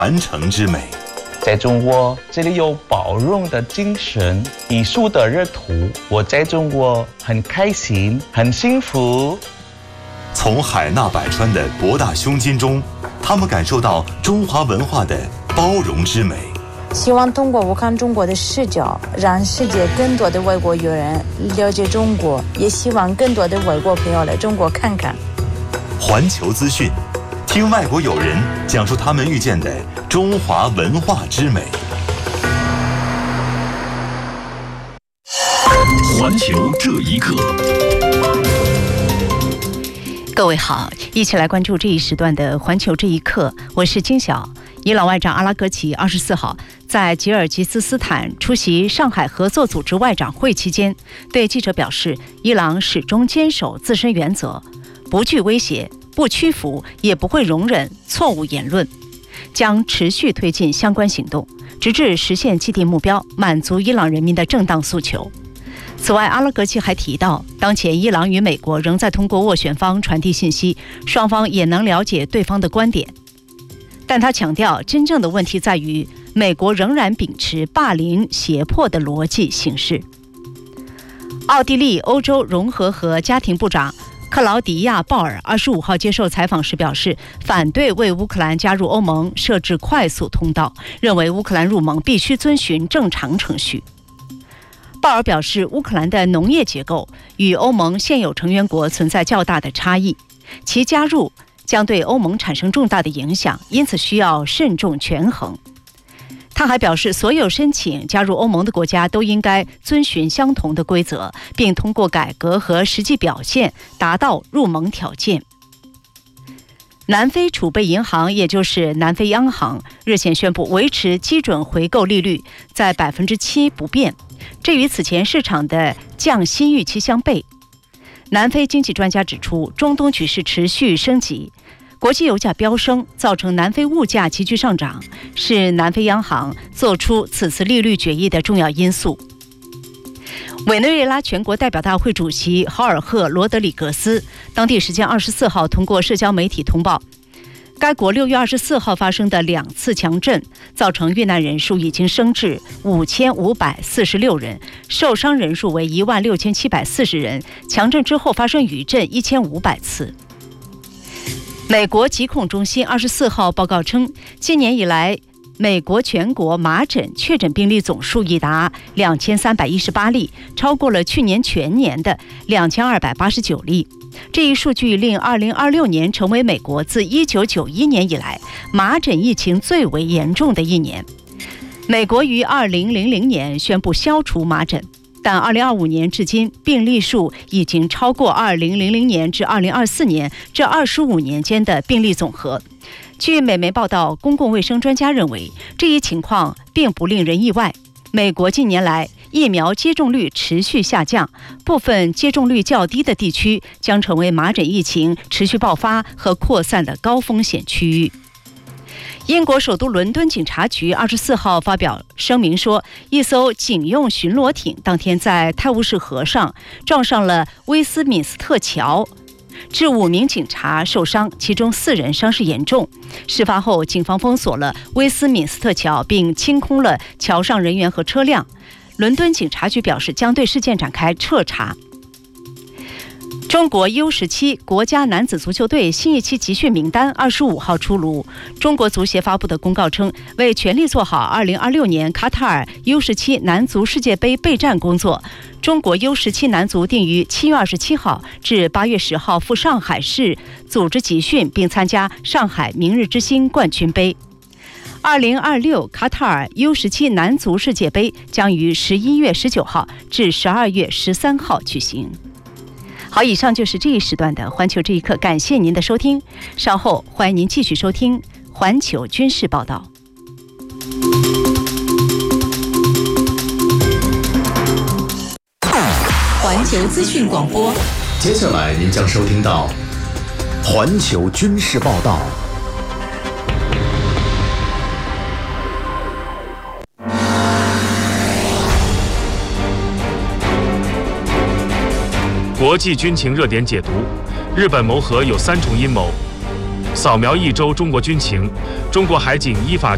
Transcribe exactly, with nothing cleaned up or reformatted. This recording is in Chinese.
传承之美。 在中国，这里有包容的精神，艺术的热土。我在中国很开心，很幸福。 从海纳百川的博大胸襟中，他们感受到中华文化的包容之美。 希望通过我看中国的视角，让世界更多的外国友人了解中国，也希望更多的外国朋友来中国看看。 环球资讯，听外国友人讲述他们遇见的中华文化之美。 环球这一刻， 各位好，一起来关注这一时段的环球这一刻，我是金晓。伊朗外长阿拉格齐二十四号在吉尔吉斯斯坦出席上海合作组织外长会期间，对记者表示，伊朗始终坚守自身原则，不惧威胁，不屈服，也不会容忍错误言论，将持续推进相关行动，直至实现既定目标，满足伊朗人民的正当诉求。此外，阿拉格齐还提到，当前伊朗与美国仍在通过斡旋方传递信息，双方也能了解对方的观点。但他强调，真正的问题在于美国仍然秉持霸凌胁迫的逻辑行事。奥地利欧洲融合和家庭部长克劳迪亚·鲍尔二十五号接受采访时表示，反对为乌克兰加入欧盟设置快速通道，认为乌克兰入盟必须遵循正常程序。鲍尔表示，乌克兰的农业结构与欧盟现有成员国存在较大的差异，其加入将对欧盟产生重大的影响，因此需要慎重权衡。他还表示，所有申请加入欧盟的国家都应该遵循相同的规则，并通过改革和实际表现达到入盟条件。南非储备银行，也就是南非央行，日前宣布维持基准回购利率在百分之七不变，这与此前市场的降息预期相悖。南非经济专家指出，中东局势持续升级，国际油价飙升，造成南非物价急剧上涨，是南非央行做出此次利率决议的重要因素。委内瑞拉全国代表大会主席豪尔赫·罗德里格斯当地时间二十四号通过社交媒体通报，该国六月二十四号发生的两次强震造成遇难人数已经升至五千五百四十六人，受伤人数为一万六千七百四十人，强震之后发生余震一千五百次。美国疾控中心二十四号报告称，今年以来美国全国麻疹确诊病例总数已达两千三百一十八例，超过了去年全年的两千二百八十九例。这一数据令二零二六年成为美国自一九九一年以来麻疹疫情最为严重的一年。美国于二零零零年宣布消除麻疹，但二零二五年至今病例数已经超过二零零零年至二零二四年这二十五年间的病例总和。据美媒报道，公共卫生专家认为，这一情况并不令人意外。美国近年来疫苗接种率持续下降，部分接种率较低的地区将成为麻疹疫情持续爆发和扩散的高风险区域。英国首都伦敦警察局二十四号发表声明说，一艘警用巡逻艇当天在泰晤士河上撞上了威斯敏斯特桥，致五名警察受伤，其中四人伤势严重。事发后，警方封锁了威斯敏斯特桥，并清空了桥上人员和车辆。伦敦警察局表示，将对事件展开彻查。中国 U 十七 国家男子足球队新一期集训名单二十五号出炉。中国足协发布的公告称，为全力做好二零二六年卡塔尔 U 十七 男足世界杯备战工作，中国 U 十七 男足定于七月二十七号至八月十号赴上海市组织集训，并参加上海明日之星冠军杯。二零二六卡塔尔 U 十七 男足世界杯将于十一月十九号至十二月十三号举行。好，以上就是这一时段的环球这一刻，感谢您的收听，稍后欢迎您继续收听环球军事报道。 环球资讯广播，接下来您将收听到环球军事报道。 国际军情热点解读：日本谋核有三重阴谋。扫描一周中国军情，中国海警依法